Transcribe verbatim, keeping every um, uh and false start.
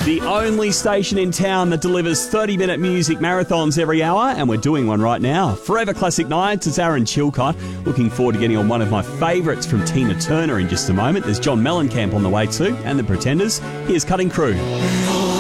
The only station in town that delivers thirty-minute music marathons every hour, and we're doing one right now. Forever Classic Nights, it's Aaron Chilcott. Looking forward to getting on one of my favourites from Tina Turner in just a moment. There's John Mellencamp on the way too, and the Pretenders. Here's Cutting Crew.